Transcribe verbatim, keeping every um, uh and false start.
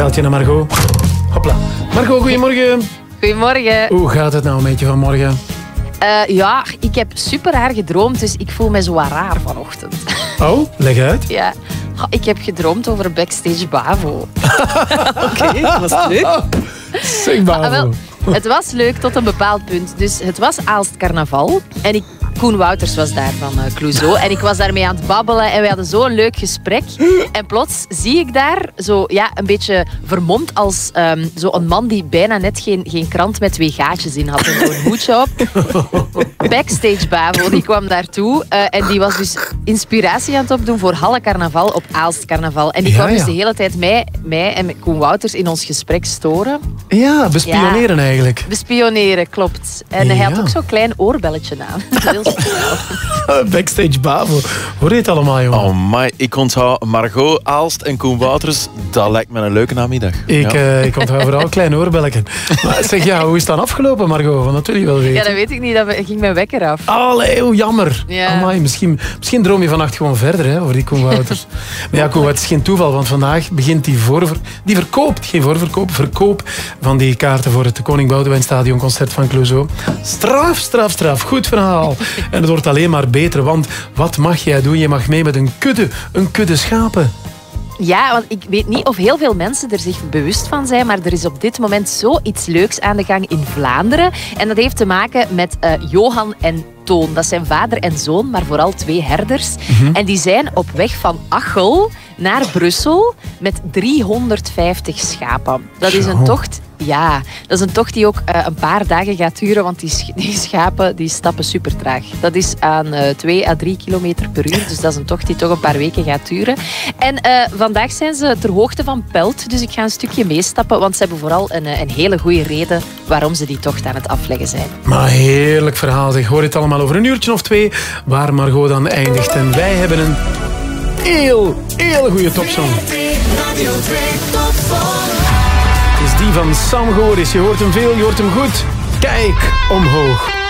Beltje naar Margot. Hopla. Margot, goedemorgen. Goedemorgen. Hoe gaat het nou met je vanmorgen? Uh, ja, ik heb super raar gedroomd, dus ik voel me zo wat raar vanochtend. Oh, leg uit. Ja, ik heb gedroomd over Backstage Bavo. Oké, okay, was het leuk? Zeg Bavo. Ah, wel, het was leuk tot een bepaald punt. Dus het was Aalst carnaval en ik... Koen Wouters was daar van uh, Clouseau. En ik was daarmee aan het babbelen en we hadden zo'n leuk gesprek. En plots zie ik daar zo ja, een beetje vermomd als um, zo een man die bijna net geen, geen krant met twee gaatjes in had. En zo'n hoedje op. Backstage Bavo, die kwam daartoe. Uh, en die was dus inspiratie aan het opdoen voor Halle Carnaval op Aalst Carnaval. En die kwam ja, ja. dus de hele tijd mij, mij en Koen Wouters in ons gesprek storen. Ja, bespioneren ja, eigenlijk. Bespioneren, klopt. En ja. hij had ook zo'n klein oorbelletje aan. Backstage Bavo. Hoe heet het allemaal, jongen? Oh my, ik onthoud Margot, Aalst en Koen Wouters. Dat lijkt me een leuke namiddag. Ik, ja. uh, ik onthoud vooral een klein oorbelletje. Maar zeg, ja, hoe is het dan afgelopen, Margot? Want dat wil je wel weten. Ja, dat weet ik niet. Dat ging mijn wekker af. Allee, hoe jammer. Ja. Amai, misschien, misschien droom je vannacht gewoon verder, hè, over die Koen Wouters. Maar ja, Koen, het is geen toeval, want vandaag begint die voorver... Die verkoopt, geen voorverkoop, verkoop van die kaarten voor het Koning Boudewijn Stadionconcert van Clouseau. Straf, straf, straf. Goed verhaal. En het wordt alleen maar beter, want wat mag jij doen? Je mag mee met een kudde, een kudde schapen. Ja, want ik weet niet of heel veel mensen er zich bewust van zijn, maar er is op dit moment zoiets leuks aan de gang in Vlaanderen. En dat heeft te maken met uh, Johan en Toon. Dat zijn vader en zoon, maar vooral twee herders. Mm-hmm. En die zijn op weg van Achel naar Brussel met driehonderdvijftig schapen. Dat is een tocht... Ja, dat is een tocht die ook uh, een paar dagen gaat duren, want die, sch die schapen die stappen super traag. Dat is aan uh, twee à drie kilometer per uur, dus dat is een tocht die toch een paar weken gaat duren. En uh, vandaag zijn ze ter hoogte van Pelt, dus ik ga een stukje meestappen, want ze hebben vooral een, een hele goede reden waarom ze die tocht aan het afleggen zijn. Maar heerlijk verhaal, zeg. Hoor je het allemaal over een uurtje of twee, waar Margot dan eindigt. En wij hebben een heel, heel goede topsong. Het is die van Sam Goris. Je hoort hem veel, je hoort hem goed. Kijk omhoog.